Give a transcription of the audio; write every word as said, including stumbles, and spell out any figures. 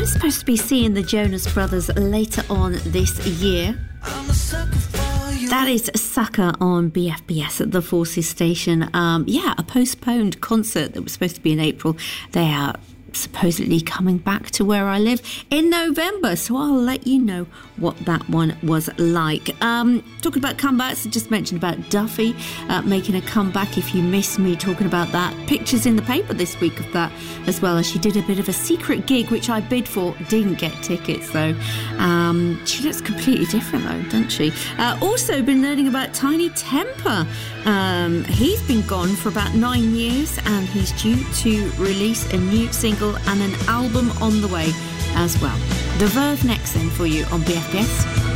I'm supposed to be seeing the Jonas Brothers later on this year. That is Sucker on B F B S at the Forces station. Um, yeah, a postponed concert that was supposed to be in April. They are supposedly coming back to where I live in November, so I'll let you know what that one was like. Um, talking about comebacks, I just mentioned about Duffy uh, making a comeback. If you missed me talking about that, pictures in the paper this week of that as well, as she did a bit of a secret gig which I bid for, didn't get tickets though. Um, she looks completely different though, doesn't she? Uh, also been learning about Tiny Temper. Um, he's been gone for about nine years and he's due to release a new single and an album on the way as well. The Verve next then for you on B F B S.